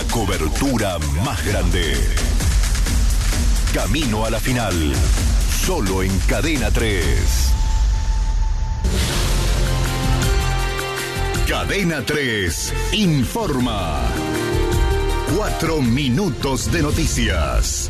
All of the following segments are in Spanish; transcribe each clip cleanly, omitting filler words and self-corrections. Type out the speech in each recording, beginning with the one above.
cobertura más grande. Camino a la final, solo en Cadena 3. Cadena 3 informa. 4 minutos de noticias.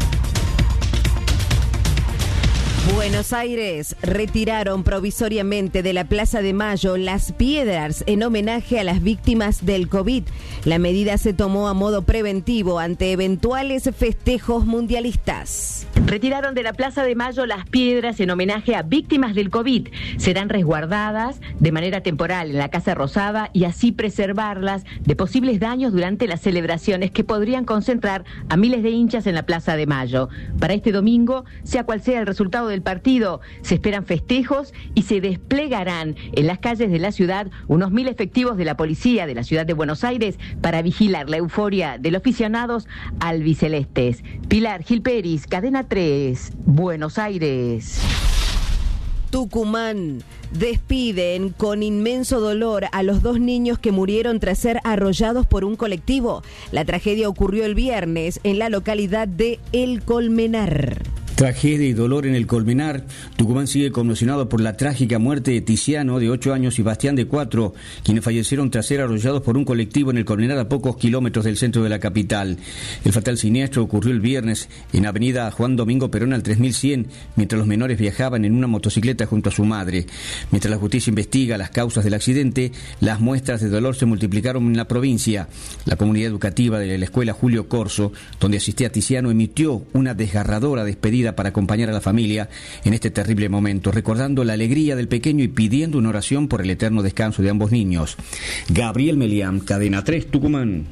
Buenos Aires retiraron provisoriamente de la Plaza de Mayo las piedras en homenaje a las víctimas del COVID. La medida se tomó a modo preventivo ante eventuales festejos mundialistas. Retiraron de la Plaza de Mayo las piedras en homenaje a víctimas del COVID. Serán resguardadas de manera temporal en la Casa Rosada y así preservarlas de posibles daños durante las celebraciones que podrían concentrar a miles de hinchas en la Plaza de Mayo. Para este domingo, sea cual sea el resultado del partido, se esperan festejos y se desplegarán en las calles de la ciudad unos 1.000 efectivos de la policía de la ciudad de Buenos Aires para vigilar la euforia de los aficionados albicelestes. Pilar Gil Peris, Cadena 3, Buenos Aires. Tucumán. Despiden con inmenso dolor a los 2 niños que murieron tras ser arrollados por un colectivo. La tragedia ocurrió el viernes en la localidad de El Colmenar. Tragedia y dolor en El Colmenar. Tucumán sigue conmocionado por la trágica muerte de Tiziano, de 8 años, y Bastián, de 4, quienes fallecieron tras ser arrollados por un colectivo en El Colmenar, a pocos kilómetros del centro de la capital. El fatal siniestro ocurrió el viernes en avenida Juan Domingo Perón al 3100, mientras los menores viajaban en una motocicleta junto a su madre. Mientras la justicia investiga las causas del accidente, las muestras de dolor se multiplicaron en la provincia. La comunidad educativa de la escuela Julio Corso, donde asistía Tiziano, emitió una desgarradora despedida para acompañar a la familia en este terrible momento, recordando la alegría del pequeño y pidiendo una oración por el eterno descanso de ambos niños. Gabriel Melián, Cadena 3, Tucumán.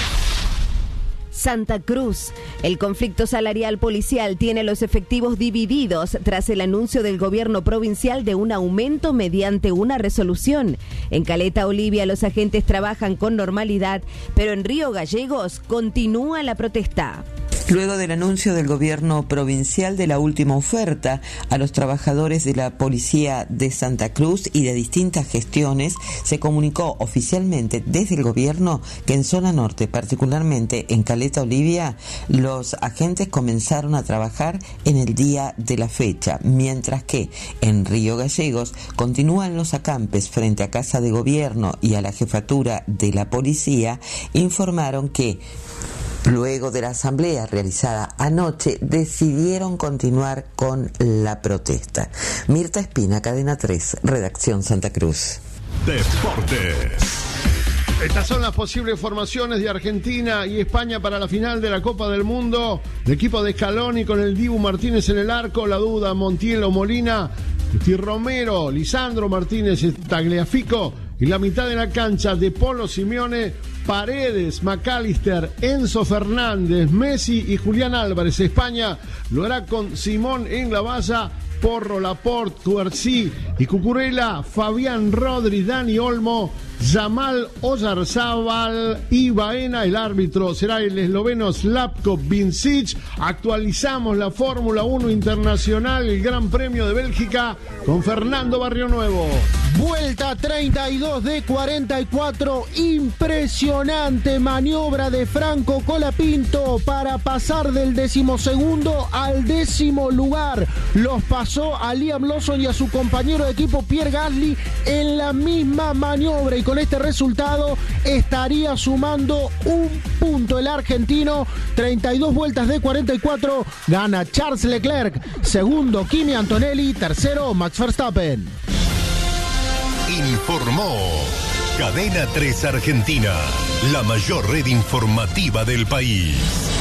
Santa Cruz. El conflicto salarial policial tiene los efectivos divididos tras el anuncio del gobierno provincial de un aumento mediante una resolución. En Caleta Olivia los agentes trabajan con normalidad, pero en Río Gallegos continúa la protesta. Luego del anuncio del gobierno provincial de la última oferta a los trabajadores de la Policía de Santa Cruz y de distintas gestiones, se comunicó oficialmente desde el gobierno que en zona norte, particularmente en Caleta Olivia, los agentes comenzaron a trabajar en el día de la fecha, mientras que en Río Gallegos continúan los acampes frente a Casa de Gobierno y a la jefatura de la policía. Informaron que luego de la asamblea realizada anoche, decidieron continuar con la protesta. Mirta Espina, Cadena 3, Redacción Santa Cruz. Deportes. Estas son las posibles formaciones de Argentina y España para la final de la Copa del Mundo. El equipo de Scaloni con el Dibu Martínez en el arco, la duda Montiel o Molina, Guti Romero, Lisandro Martínez, Tagliafico, y la mitad de la cancha de Polo, Simeone, Paredes, McAllister, Enzo Fernández, Messi y Julián Álvarez. España lo hará con Simón en la valla, Porro, Laporte, Cuercí y Cucurella, Fabián Rodri, Dani Olmo, Jamal Oyarzábal y Baena. El árbitro será el esloveno Slavko Vincic. Actualizamos la Fórmula 1 Internacional, el Gran Premio de Bélgica, con Fernando Barrionuevo. Vuelta 32 de 44, impresionante maniobra de Franco Colapinto para pasar del 12º al 10º lugar. Los pasó a Liam Lawson y a su compañero de equipo Pierre Gasly en la misma maniobra, y con este resultado estaría sumando un punto el argentino. 32 vueltas de 44, gana Charles Leclerc, segundo Kimi Antonelli, tercero Max Verstappen. Informó Cadena 3 Argentina, la mayor red informativa del país.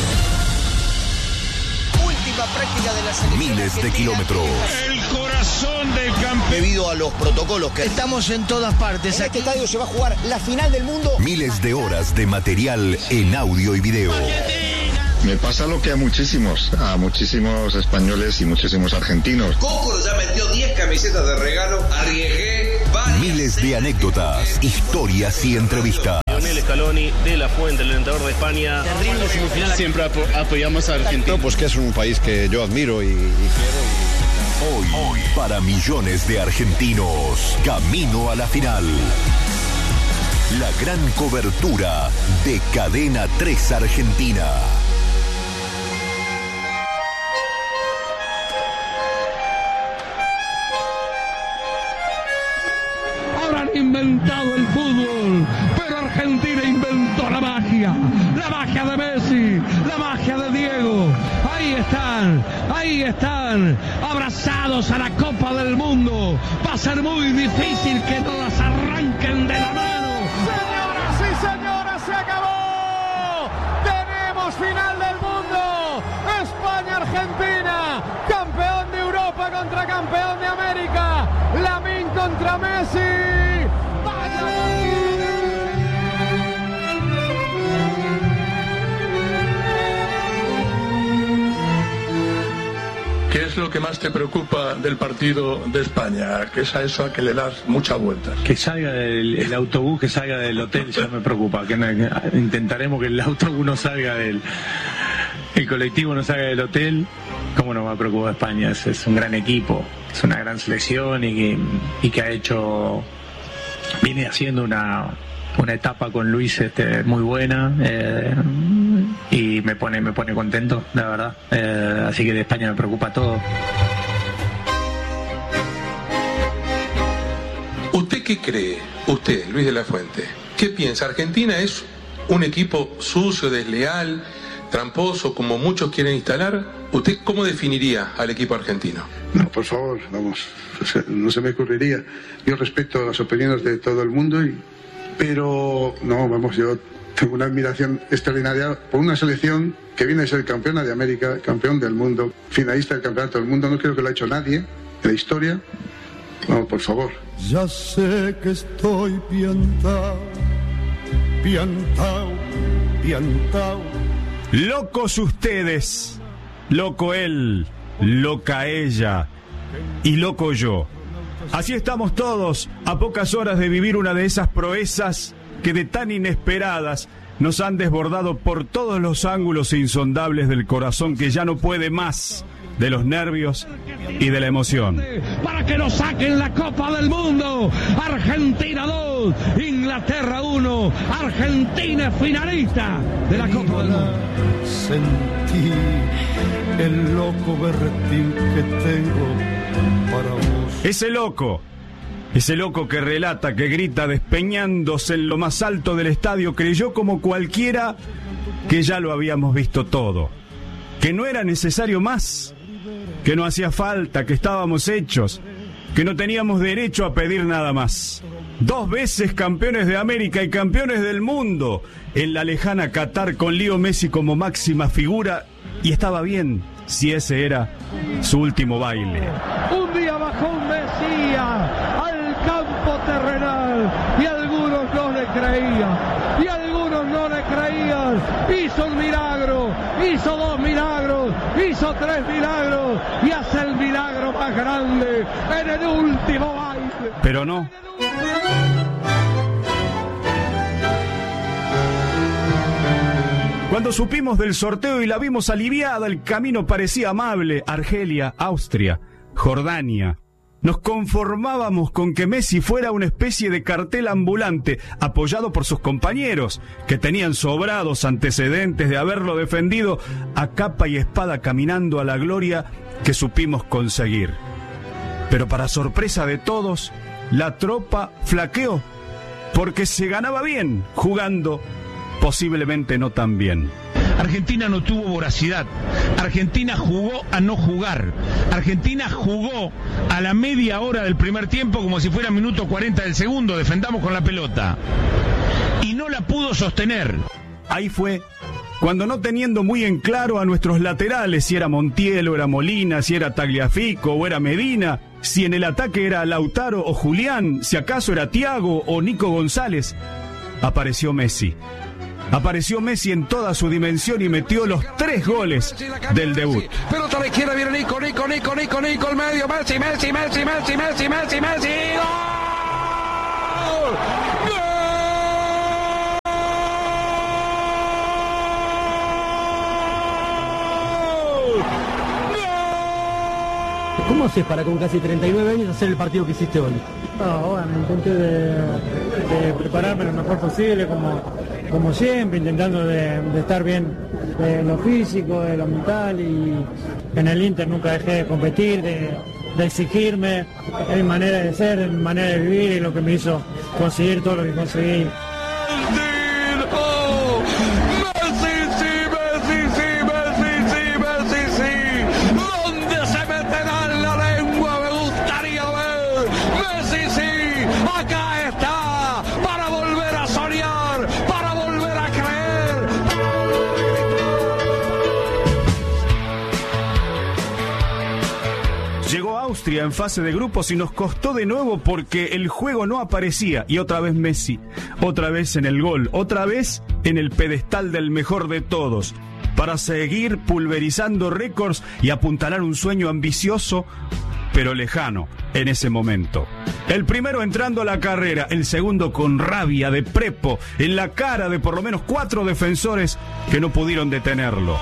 Última práctica de la selección. Miles de kilómetros. El corazón del campeón. Debido a los protocolos que estamos en todas partes. En este estadio se va a jugar la final del mundo. Miles de horas de material en audio y video. Me pasa lo que a muchísimos españoles y muchísimos argentinos. Coco ya metió 10 camisetas de regalo, arriesgué. Miles de anécdotas, historias y entrevistas. Lionel Scaloni, de la Fuente, el entrenador de España. Siempre apoyamos a Argentina. Pues que es un país que yo admiro y quiero. Hoy, para millones de argentinos, camino a la final. La gran cobertura de Cadena 3 Argentina. Habrán inventado el fútbol, pero Argentina inventó la magia de Messi, la magia de Diego. Ahí están, abrazados a la Copa del Mundo. Va a ser muy difícil que no las arranquen de la mano. Señoras y señores, se acabó. Tenemos final del mundo. España-Argentina, campeón de Europa contra campeón de América. Lamine contra Messi. ¿Qué es lo que más te preocupa del partido de España? Que es a eso a que le das muchas vueltas. Que salga el autobús, que salga del hotel, ya me preocupa. Que intentaremos que el autobús no salga el colectivo no salga del hotel. ¿Cómo no me preocupa España? Es un gran equipo, es una gran selección y que ha hecho, viene haciendo una etapa con Luis muy buena y me pone contento, la verdad. Así que de España me preocupa todo. ¿Usted qué cree? Usted, Luis de la Fuente, ¿qué piensa? ¿Argentina es un equipo sucio, desleal, tramposo, como muchos quieren instalar? ¿Usted cómo definiría al equipo argentino? No, por favor, vamos, no se me ocurriría. Yo respeto las opiniones de todo el mundo pero no, vamos, yo tengo una admiración extraordinaria por una selección que viene a ser campeona de América, campeón del mundo, finalista del campeonato del mundo. No creo que lo ha hecho nadie en la historia. No, por favor. Ya sé que estoy piantao. Locos ustedes, loco él, loca ella y loco yo. Así estamos todos, a pocas horas de vivir una de esas proezas que de tan inesperadas nos han desbordado por todos los ángulos insondables del corazón que ya no puede más de los nervios y de la emoción. Para que nos saquen la Copa del Mundo. Argentina 2, Inglaterra 1. Argentina Finalista de la Copa del Mundo. Sentí el loco berretín que tengo para vos. Ese loco que relata, que grita despeñándose en lo más alto del estadio, creyó como cualquiera que ya lo habíamos visto todo, que no era necesario más, que no hacía falta, que estábamos hechos, que no teníamos derecho a pedir nada más. 2 veces campeones de América y campeones del mundo en la lejana Qatar, con Leo Messi como máxima figura, y estaba bien si ese era su último baile. Un día bajó un Mesías al campo terrenal y algunos no le creían, hizo un milagro, hizo 2 milagros, hizo 3 milagros y hace el milagro más grande en el último baile. Pero no. Cuando supimos del sorteo y la vimos aliviada, el camino parecía amable. Argelia, Austria, Jordania. Nos conformábamos con que Messi fuera una especie de cartel ambulante, apoyado por sus compañeros, que tenían sobrados antecedentes de haberlo defendido a capa y espada caminando a la gloria que supimos conseguir. Pero para sorpresa de todos, la tropa flaqueó, porque se ganaba bien jugando, posiblemente no tan bien. Argentina no tuvo voracidad. Argentina jugó a no jugar. Argentina jugó a la media hora del primer tiempo como si fuera minuto 40 del segundo. Defendamos con la pelota. Y no la pudo sostener. Ahí fue cuando, no teniendo muy en claro a nuestros laterales, si era Montiel o era Molina, si era Tagliafico o era Medina, si en el ataque era Lautaro o Julián, si acaso era Thiago o Nico González, apareció Messi. Apareció Messi en toda su dimensión y metió los 3 goles del debut. Pelota a la izquierda, viene Nico, el medio, Messi. ¡Gol! ¿Cómo haces para con casi 39 años hacer el partido que hiciste hoy? No, bueno, intenté de prepararme lo mejor posible, como siempre, intentando de estar bien de lo físico, de lo mental, y en el Inter nunca dejé de competir, de exigirme, es mi manera de ser, es mi manera de vivir, y lo que me hizo conseguir todo lo que conseguí. Austria en fase de grupos y nos costó de nuevo porque el juego no aparecía, y otra vez Messi, otra vez en el gol, otra vez en el pedestal del mejor de todos, para seguir pulverizando récords y apuntalar un sueño ambicioso pero lejano en ese momento. El primero entrando a la carrera, el segundo con rabia de prepo en la cara de por lo menos 4 defensores que no pudieron detenerlo.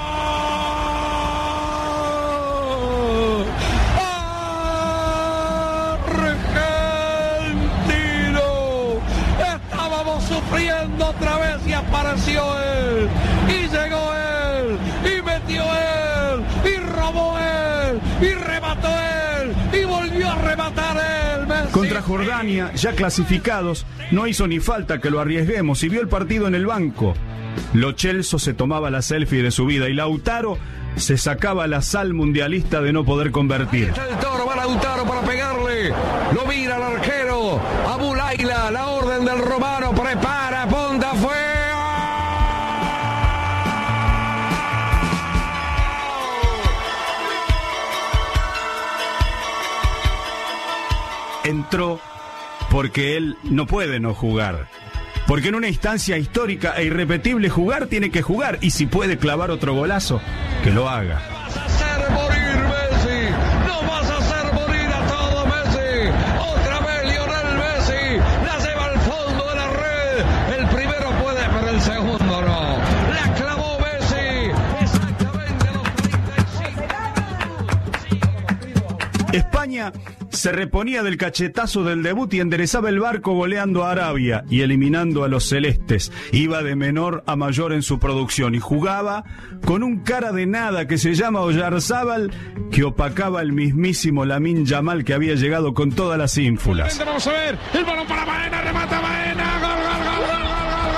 Sufriendo otra vez, y apareció él, y llegó él, y metió él, y robó él, y remató él, y volvió a rematar él. Messi. Contra Jordania, ya clasificados, no hizo ni falta que lo arriesguemos, y vio el partido en el banco. Lo Celso se tomaba la selfie de su vida, y Lautaro se sacaba la sal mundialista de no poder convertir. Ahí está el Toro, va Lautaro para pegarle, lo mira el arquero, Abu Laila, la orden del romano, prepara, punta, fue. Entró porque él no puede no jugar. Porque en una instancia histórica e irrepetible jugar tiene que jugar, y si puede clavar otro golazo, que lo haga. Vas a hacer morir, Messi, no vas a hacer morir a todo, Messi. Otra vez Lionel Messi la lleva al fondo de la red. El primero puede, pero el segundo no. La clavó Messi exactamente a los 35. España se reponía del cachetazo del debut y enderezaba el barco goleando a Arabia y eliminando a los celestes. Iba de menor a mayor en su producción y jugaba con un cara de nada que se llama Oyarzábal, que opacaba el mismísimo Lamine Yamal, que había llegado con todas las ínfulas. Vamos a ver, el balón para Baena, remata Baena.